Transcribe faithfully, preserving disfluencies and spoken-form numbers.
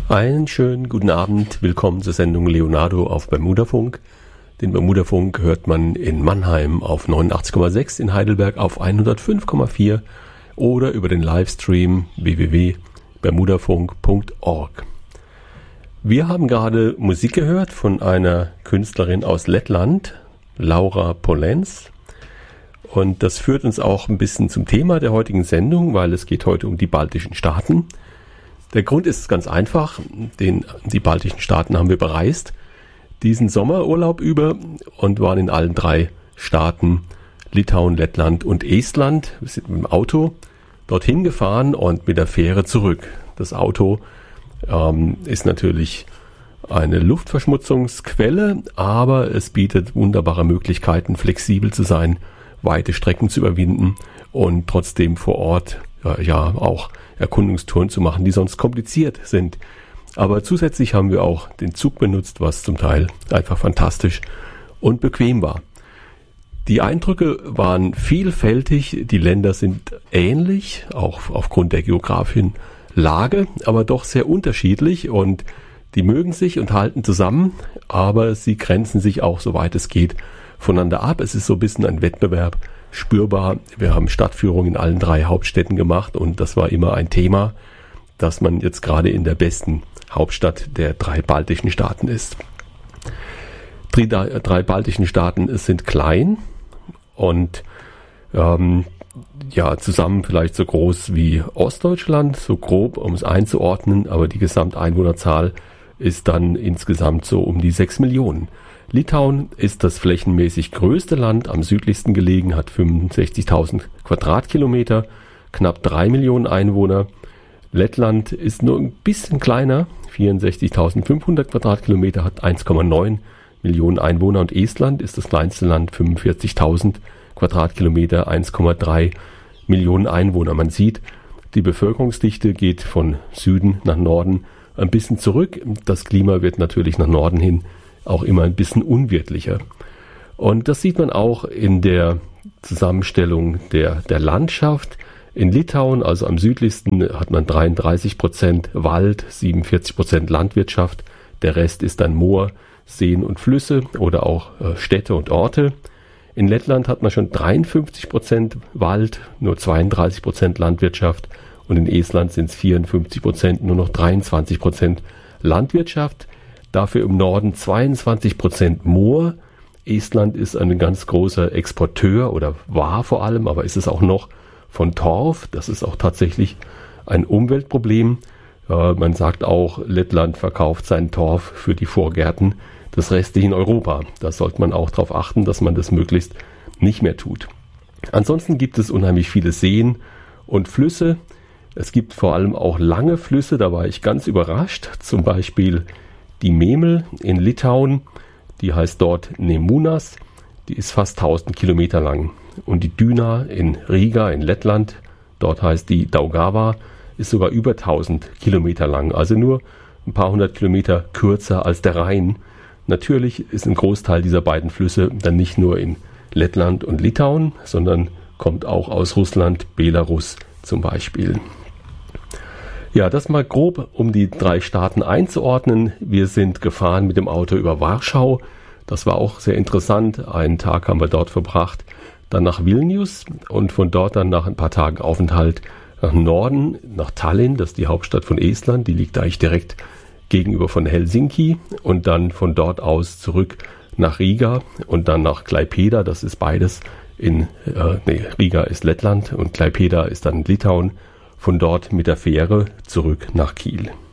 Einen schönen guten Abend, willkommen zur Sendung Leonardo auf Bermudafunk. Den Bermudafunk hört man in Mannheim auf neunundachtzig Komma sechs, in Heidelberg auf hundertfünf Komma vier oder über den Livestream w w w punkt bermudafunk punkt org. Wir haben gerade Musik gehört von einer Künstlerin aus Lettland, Laura Polens. Und das führt uns auch ein bisschen zum Thema der heutigen Sendung, weil es geht heute um die baltischen Staaten. Der Grund ist ganz einfach, den, die baltischen Staaten haben wir bereist, diesen Sommerurlaub über und waren in allen drei Staaten, Litauen, Lettland und Estland. Wir sind mit dem Auto dorthin gefahren und mit der Fähre zurück. Das Auto ähm, ist natürlich eine Luftverschmutzungsquelle, aber es bietet wunderbare Möglichkeiten, flexibel zu sein, weite Strecken zu überwinden und trotzdem vor Ort ja, ja auch Erkundungstouren zu machen, die sonst kompliziert sind. Aber zusätzlich haben wir auch den Zug benutzt, was zum Teil einfach fantastisch und bequem war. Die Eindrücke waren vielfältig, die Länder sind ähnlich, auch aufgrund der geografischen Lage, aber doch sehr unterschiedlich und die mögen sich und halten zusammen, aber sie grenzen sich auch, soweit es geht, voneinander ab. Es ist so ein bisschen ein Wettbewerb spürbar. Wir haben Stadtführungen in allen drei Hauptstädten gemacht und das war immer ein Thema, dass man jetzt gerade in der besten Hauptstadt der drei baltischen Staaten ist. Die drei baltischen Staaten sind klein und ähm, ja zusammen vielleicht so groß wie Ostdeutschland, so grob, um es einzuordnen, aber die Gesamteinwohnerzahl ist dann insgesamt so um die sechs Millionen. Litauen ist das flächenmäßig größte Land, am südlichsten gelegen, hat fünfundsechzigtausend Quadratkilometer, knapp drei Millionen Einwohner. Lettland ist nur ein bisschen kleiner, vierundsechzigtausendfünfhundert Quadratkilometer, hat eins Komma neun Millionen Einwohner und Estland ist das kleinste Land, fünfundvierzigtausend Quadratkilometer, eins Komma drei Millionen Einwohner. Man sieht, die Bevölkerungsdichte geht von Süden nach Norden ein bisschen zurück. Das Klima wird natürlich nach Norden hin auch immer ein bisschen unwirtlicher. Und das sieht man auch in der Zusammenstellung der, der Landschaft. In Litauen, also am südlichsten, hat man dreiunddreißig Prozent Wald, siebenundvierzig Prozent Landwirtschaft. Der Rest ist dann Moor, Seen und Flüsse oder auch äh, Städte und Orte. In Lettland hat man schon dreiundfünfzig Prozent Wald, nur zweiunddreißig Prozent Landwirtschaft. Und in Estland sind es vierundfünfzig Prozent, nur noch dreiundzwanzig Prozent Landwirtschaft. Dafür im Norden zweiundzwanzig Prozent Moor. Estland ist ein ganz großer Exporteur oder war vor allem, aber ist es auch noch, von Torf. Das ist auch tatsächlich ein Umweltproblem. Äh, man sagt auch, Lettland verkauft seinen Torf für die Vorgärten des restlichen Europa. Da sollte man auch darauf achten, dass man das möglichst nicht mehr tut. Ansonsten gibt es unheimlich viele Seen und Flüsse. Es gibt vor allem auch lange Flüsse, da war ich ganz überrascht. Zum Beispiel die Memel in Litauen, die heißt dort Nemunas, die ist fast tausend Kilometer lang. Und die Dyna in Riga in Lettland, dort heißt die Daugava, ist sogar über tausend Kilometer lang, also nur ein paar hundert Kilometer kürzer als der Rhein. Natürlich ist ein Großteil dieser beiden Flüsse dann nicht nur in Lettland und Litauen, sondern kommt auch aus Russland, Belarus zum Beispiel. Ja, das mal grob, um die drei Staaten einzuordnen. Wir sind gefahren mit dem Auto über Warschau. Das war auch sehr interessant. Einen Tag haben wir dort verbracht. Dann nach Vilnius und von dort dann nach ein paar Tagen Aufenthalt nach Norden, nach Tallinn, das ist die Hauptstadt von Estland. Die liegt eigentlich direkt gegenüber von Helsinki. Und dann von dort aus zurück nach Riga und dann nach Klaipėda. Das ist beides in, äh, nee, Riga ist Lettland und Klaipėda ist dann Litauen. Von dort mit der Fähre zurück nach Kiel.